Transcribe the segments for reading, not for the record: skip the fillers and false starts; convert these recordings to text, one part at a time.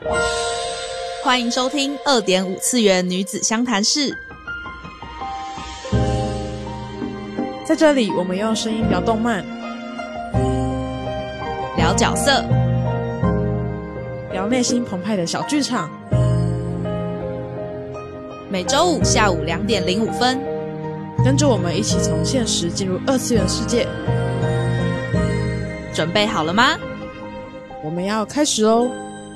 欢迎收听2.5次元女子相谈室。 在这里，我们用声音聊动漫， 聊角色， 聊内心澎湃的小剧场。 每周五下午2点05分， 跟着我们一起从现实进入2次元世界。 准备好了吗？ 我们要开始喽！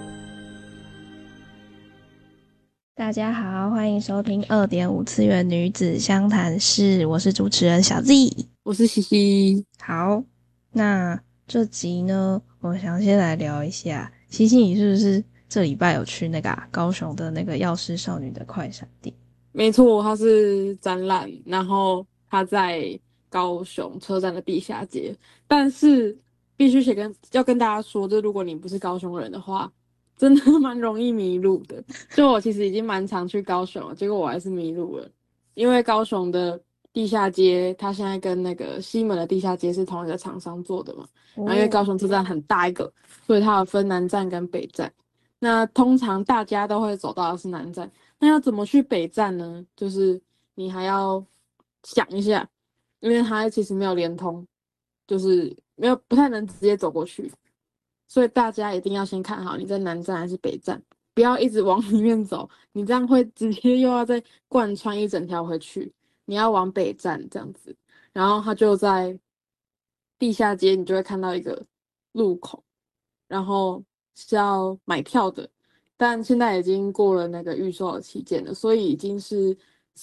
大家好，欢迎收听2.5次元女子相谈室，我是主持人小 Z， 我是西西。 好，那这集呢，我想先来聊一下，西西你是不是这礼拜有去那个高雄的那个药师少女的快闪店？ 没错，它是展览，然后它在高雄车站的地下街，但是必须要跟大家说，就如果你不是高雄人的话，真的蛮容易迷路的。就我其实已经蛮常去高雄了，结果我还是迷路了，因为高雄的地下街，它现在跟那个西门的地下街是同一个厂商做的嘛，然后因为高雄车站很大一个，所以它有分南站跟北站。那通常大家都会走到的是南站，那要怎么去北站呢？就是你还要想一下，因为它其实没有连通，就是不太能直接走过去，所以大家一定要先看好你在南站还是北站，不要一直往里面走，你这样会直接又要再贯穿一整条回去。你要往北站这样子，然后它就在地下街，你就会看到一个路口，然后是要买票的，但现在已经过了那个预售的期间了，所以已经是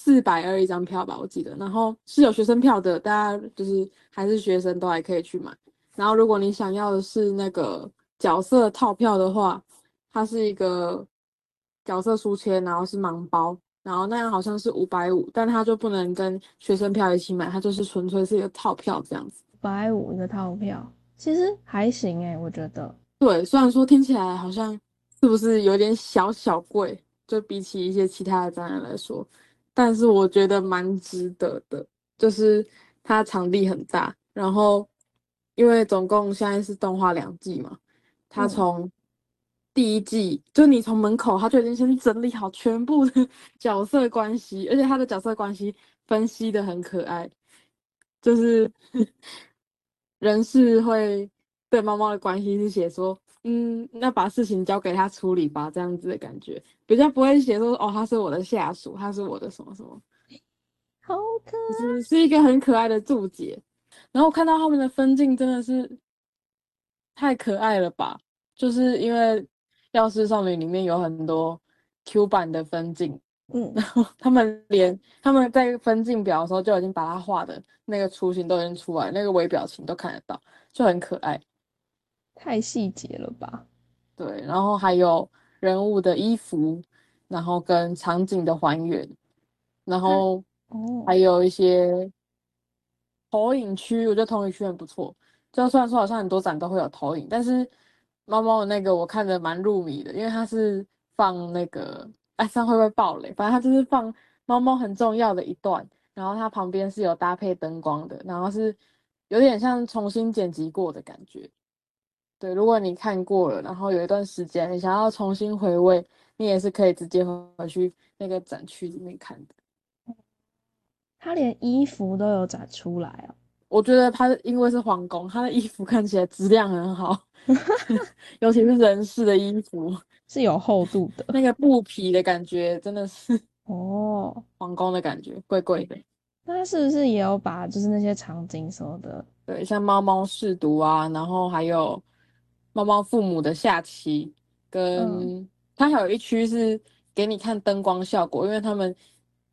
420一张票吧，我记得。然后是有学生票的，大家就是还是学生都还可以去买。然后如果你想要的是那个角色套票的话，它是一个角色书签，然后是盲包。然后那样好像是550，但它就不能跟学生票一起买，它就是纯粹是一个套票这样子。 550一个套票，其实还行欸，我觉得。 对，虽然说听起来好像是不是有点小贵，就比起一些其他的展览来说，但是我觉得蛮值得的。就是它场地很大，然后因为总共现在是动画2季嘛，它从第一季就你从门口他就已经先整理好全部的角色关系，而且他的角色关系分析的很可爱，就是人事会对猫猫的关系是写说，那把事情交给他处理吧，这样子的感觉，比较不会写说哦他是我的下属，他是我的什么什么， 好可爱， 是一个很可爱的注解。然后看到他们的分镜真的是太可爱了吧，就是因为药师少女里面有很多 Q 版的分镜，然后他们在分镜表的时候就已经把它画的那个雏形都已经出来，那个微表情都看得到，就很可爱， 太细节了吧。 对，然后还有人物的衣服，然后跟场景的还原，然后还有一些投影区，我觉得投影区很不错，就虽然说好像很多展都会有投影，但是猫猫的那个我看着蛮入迷的，因为它是放那个，这样会不会爆雷？反正它就是放猫猫很重要的一段，然后它旁边是有搭配灯光的，然后是有点像重新剪辑过的感觉。对，如果你看过了，然后有一段时间你想要重新回味，你也是可以直接回去那个展区里面看的。 他连衣服都有展出来哦。 我觉得他因为是皇宫，他的衣服看起来质量很好，尤其是人事的衣服是有厚度的， 那个布皮的感觉真的是哦， 皇宫的感觉，贵贵的。 那他是不是也有把就是那些场景什么的？ 对，像猫猫试毒啊，然后还有猫猫父母的下棋，跟它还有一区是给你看灯光效果，因为他们